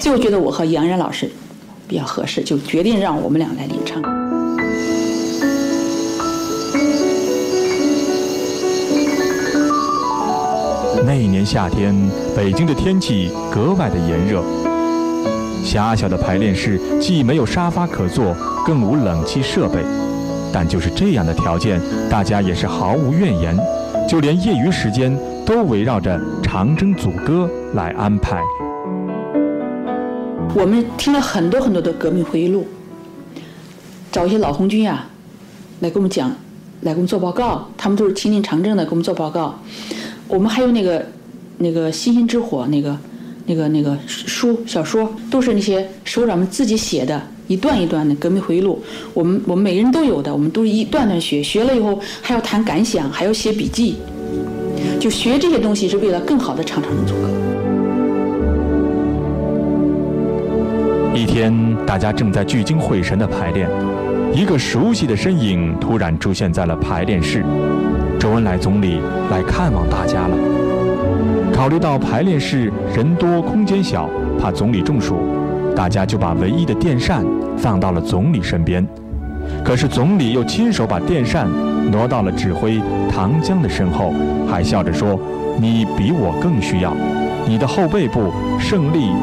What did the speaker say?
最后觉得我和杨然老师比较合适，就决定让我们俩来领唱。 那一年夏天，北京的天气格外的炎热。狭小的排练室既没有沙发可坐，更无冷气设备，但就是这样的条件，大家也是毫无怨言，就连业余时间都围绕着长征组歌来安排。 我们听了很多很多的革命回忆录，找一些老红军啊，来给我们讲，来给我们做报告，他们都是亲临长征的，给我们做报告。我们还有那个星星之火那个小说，都是那些首长们自己写的，一段一段的革命回忆录。我们每个人都有的，我们都是一段段学了以后还要谈感想，还要写笔记。就学这些东西是为了更好的唱长征组歌。 一天，大家正在聚精会神的排练，一个熟悉的身影突然出现在了排练室。周恩来总理来看望大家了。考虑到排练室人多空间小，怕总理中暑，大家就把唯一的电扇放到了总理身边。可是总理又亲手把电扇挪到了指挥唐江的身后，还笑着说：“你比我更需要，你的后背部胜利